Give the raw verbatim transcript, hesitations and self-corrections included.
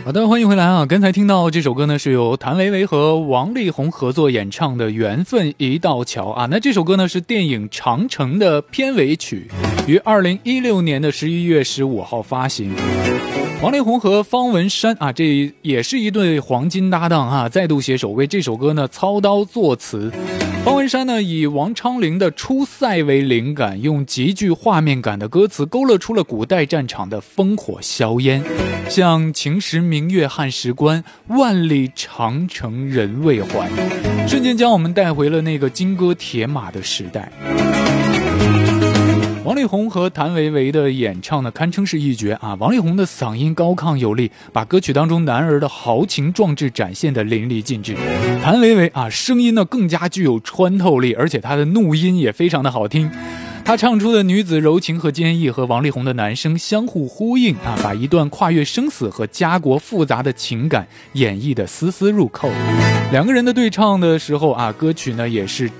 好的，欢迎回来啊！刚才听到这首歌呢，是由谭维维和王力宏合作演唱的《缘分一道桥》啊。那这首歌呢是电影《长城》的片尾曲，于二零一六年的十一月十五号发行。王力宏和方文山啊，这也是一对黄金搭档啊，再度携手为这首歌呢操刀作词。方文山呢以王昌龄的《出塞》为灵感，用极具画面感的歌词勾勒出了古代战场的烽火硝烟，像秦时明月汉时关，万里长城人未还，瞬间将我们带回了那个金戈铁马的时代。王力宏和谭维维的演唱呢，堪称是一绝啊！王力宏的嗓音高亢有力，把歌曲当中男儿的豪情壮志展现得淋漓尽致。谭维维啊，声音呢更加具有穿透力，而且他的怒音也非常的好听。他唱出的女子柔情和坚毅和王力宏的男声相互呼应啊，把一段跨越生死和家国复杂的情感演绎得丝丝入扣。两个人的对唱的时候啊，歌曲呢也是